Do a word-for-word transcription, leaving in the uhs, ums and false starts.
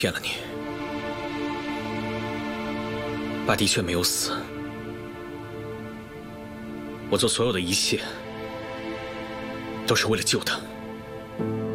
骗了你，爸的确没有死。我做所有的一切，都是为了救他。